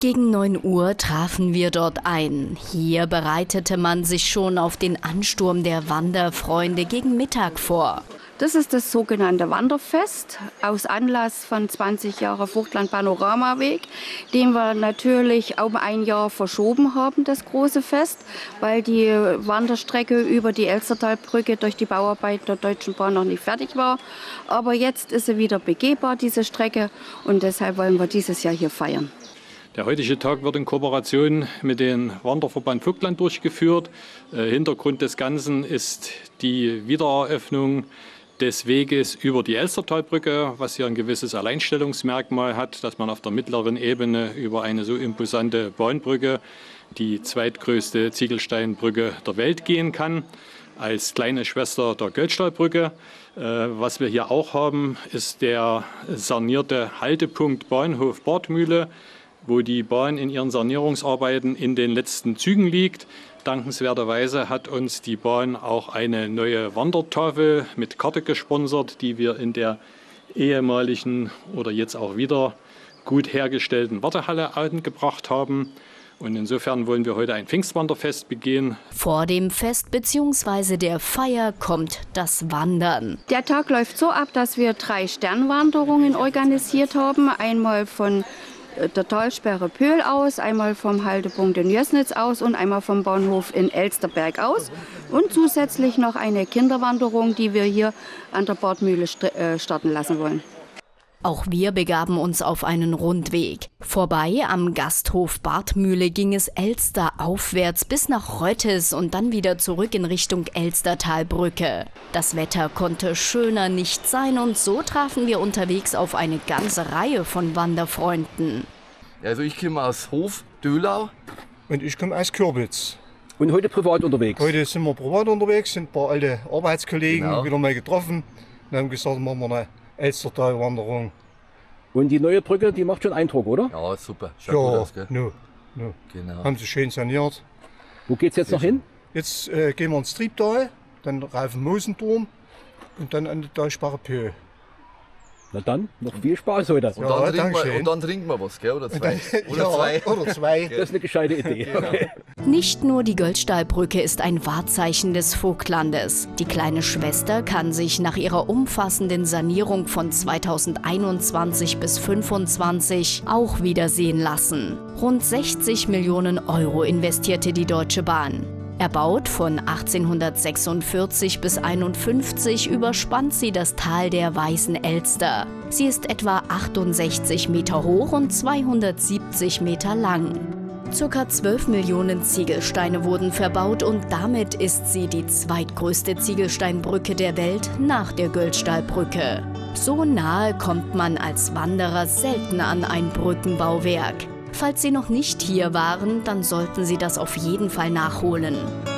Gegen 9 Uhr trafen wir dort ein. Hier bereitete man sich schon auf den Ansturm der Wanderfreunde gegen Mittag vor. Das ist das sogenannte Wanderfest aus Anlass von 20 Jahre Vogtland-Panoramaweg, den wir natürlich um ein Jahr verschoben haben, das große Fest, weil die Wanderstrecke über die Elstertalbrücke durch die Bauarbeit der Deutschen Bahn noch nicht fertig war. Aber jetzt ist sie wieder begehbar, diese Strecke, und deshalb wollen wir dieses Jahr hier feiern. Der heutige Tag wird in Kooperation mit dem Wanderverband Vogtland durchgeführt. Hintergrund des Ganzen ist die Wiedereröffnung des Weges über die Elstertalbrücke, was hier ein gewisses Alleinstellungsmerkmal hat, dass man auf der mittleren Ebene über eine so imposante Bahnbrücke, die zweitgrößte Ziegelsteinbrücke der Welt, gehen kann, als kleine Schwester der Göldstahlbrücke. Was wir hier auch haben, ist der sanierte Haltepunkt Bahnhof Bartmühle, wo die Bahn in ihren Sanierungsarbeiten in den letzten Zügen liegt. Dankenswerterweise hat uns die Bahn auch eine neue Wandertafel mit Karte gesponsert, die wir in der ehemaligen oder jetzt auch wieder gut hergestellten Wartehalle angebracht haben. Und insofern wollen wir heute ein Pfingstwanderfest begehen. Vor dem Fest bzw. der Feier kommt das Wandern. Der Tag läuft so ab, dass wir 3 Sternwanderungen organisiert haben. Einmal von der Talsperre Pöhl aus, einmal vom Haltepunkt in Jößnitz aus und einmal vom Bahnhof in Elsterberg aus. Und zusätzlich noch eine Kinderwanderung, die wir hier an der Bartmühle starten lassen wollen. Auch wir begaben uns auf einen Rundweg. Vorbei am Gasthof Bartmühle ging es Elster aufwärts bis nach Röttes und dann wieder zurück in Richtung Elstertalbrücke. Das Wetter konnte schöner nicht sein und so trafen wir unterwegs auf eine ganze Reihe von Wanderfreunden. Also ich komme aus Hof, Dölau. Und ich komme aus Kürbitz. Und heute privat unterwegs? Heute sind wir privat unterwegs, sind ein paar alte Arbeitskollegen wieder mal getroffen und haben gesagt, machen wir eine Elstertalwanderung. Und die neue Brücke, die macht schon Eindruck, oder? Ja, super. Schaut gut aus, gell? Genau. Haben sie schön saniert. Wo geht's jetzt noch hin? Jetzt gehen wir ins Triebtal, dann rauf den Mosenturm und dann an die Talsperre Pöhl. Na dann, noch viel Spaß heute. Und, dann trinken wir was, gell? Oder zwei? Oder zwei. Das ist eine gescheite Idee. Nicht nur die Göldstahlbrücke ist ein Wahrzeichen des Vogtlandes. Die kleine Schwester kann sich nach ihrer umfassenden Sanierung von 2021 bis 2025 auch wiedersehen lassen. Rund 60 Millionen Euro investierte die Deutsche Bahn. Erbaut von 1846 bis 1851 überspannt sie das Tal der Weißen Elster. Sie ist etwa 68 Meter hoch und 270 Meter lang. Circa 12 Millionen Ziegelsteine wurden verbaut und damit ist sie die zweitgrößte Ziegelsteinbrücke der Welt nach der Göldstahlbrücke. So nahe kommt man als Wanderer selten an ein Brückenbauwerk. Falls Sie noch nicht hier waren, dann sollten Sie das auf jeden Fall nachholen.